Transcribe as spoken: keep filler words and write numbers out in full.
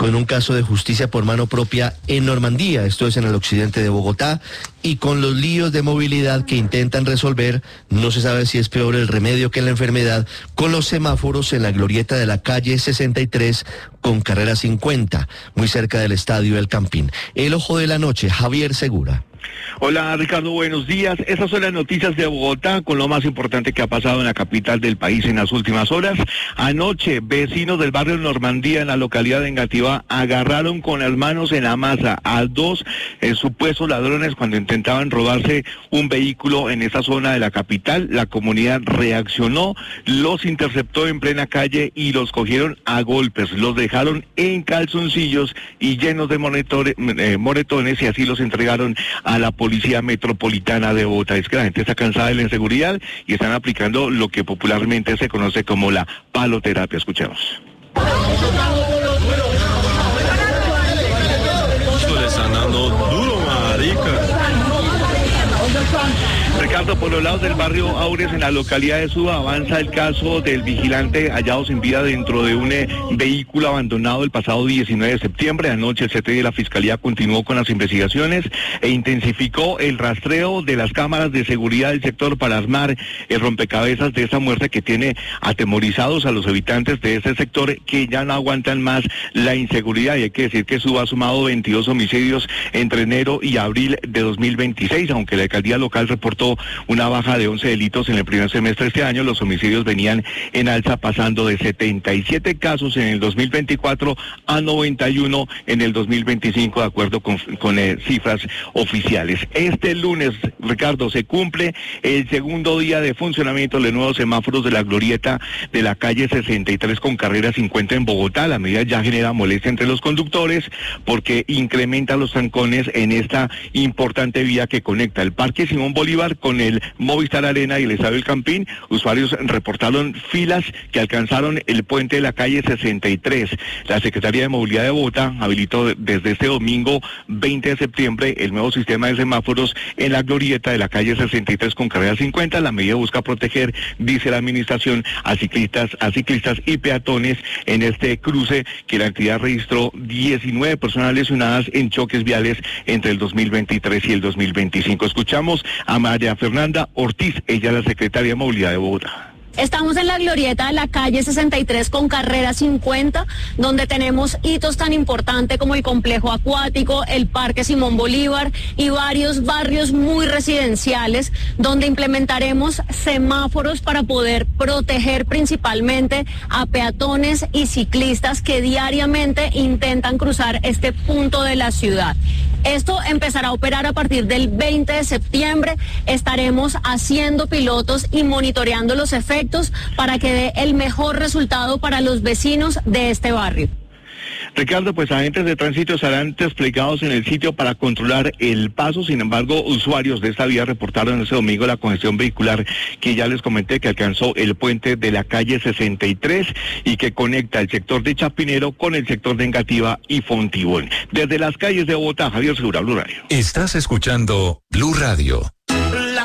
con un caso de justicia por mano propia en Normandía, esto es en el occidente de Bogotá, y con los líos de movilidad que intentan resolver, no se sabe si es peor el remedio que la enfermedad, con los semáforos en la glorieta de la calle sesenta y tres con carrera cincuenta, muy cerca del estadio El Campín. El ojo de la noche, Javier Segura. Hola Ricardo, buenos días. Estas son las noticias de Bogotá con lo más importante que ha pasado en la capital del país en las últimas horas. Anoche, vecinos del barrio Normandía en la localidad de Engativá agarraron con las manos en la masa a dos eh, supuestos ladrones cuando intentaban robarse un vehículo en esa zona de la capital. La comunidad reaccionó, los interceptó en plena calle y los cogieron a golpes. Los dejaron en calzoncillos y llenos de monetore, eh, moretones y así los entregaron a la Policía Metropolitana de Bogotá. Es que la gente está cansada de la inseguridad y están aplicando lo que popularmente se conoce como la paloterapia. Escuchemos. Le están dando duro, marica. Ricardo, por los lados del barrio Aures, en la localidad de Suba, avanza el caso del vigilante hallado sin vida dentro de un eh, vehículo abandonado el pasado diecinueve de septiembre. Anoche el C T I de la Fiscalía continuó con las investigaciones e intensificó el rastreo de las cámaras de seguridad del sector para armar el rompecabezas de esa muerte que tiene atemorizados a los habitantes de ese sector que ya no aguantan más la inseguridad. Y hay que decir que Suba ha sumado veintidós homicidios entre enero y abril de dos mil veintiséis, aunque la alcaldía local reportó una baja de once delitos en el primer semestre de este año. Los homicidios venían en alza, pasando de setenta y siete casos en el dos mil veinticuatro a noventa y uno en el dos mil veinticinco, de acuerdo con, con eh, cifras oficiales. Este lunes, Ricardo, se cumple el segundo día de funcionamiento de los nuevos semáforos de la glorieta de la calle sesenta y tres con carrera cincuenta en Bogotá. La medida ya genera molestia entre los conductores porque incrementa los trancones en esta importante vía que conecta el Parque Simón Bolívar con el Movistar Arena y el Estadio El Campín. Usuarios reportaron filas que alcanzaron el puente de la calle sesenta y tres. La Secretaría de Movilidad de Bogotá habilitó desde este domingo veinte de septiembre el nuevo sistema de semáforos en la glorieta de la calle sesenta y tres con carrera cincuenta. La medida busca proteger, dice la administración, a ciclistas, a ciclistas y peatones en este cruce, que la entidad registró diecinueve personas lesionadas en choques viales entre el dos mil veintitrés y el dos mil veinticinco. Escuchamos a María Fernanda Ortiz, ella es la secretaria de Movilidad de Bogotá. Estamos en la glorieta de la calle sesenta y tres con carrera cincuenta, donde tenemos hitos tan importantes como el complejo acuático, el Parque Simón Bolívar y varios barrios muy residenciales, donde implementaremos semáforos para poder proteger principalmente a peatones y ciclistas que diariamente intentan cruzar este punto de la ciudad. Esto empezará a operar a partir del veinte de septiembre. Estaremos haciendo pilotos y monitoreando los efectos para que dé el mejor resultado para los vecinos de este barrio. Ricardo, pues agentes de tránsito estarán desplegados en el sitio para controlar el paso. Sin embargo, usuarios de esta vía reportaron ese domingo la congestión vehicular que ya les comenté que alcanzó el puente de la calle sesenta y tres y que conecta el sector de Chapinero con el sector de Engativá y Fontibón. Desde las calles de Bogotá, Javier Segura, Blue Radio. Estás escuchando Blue Radio.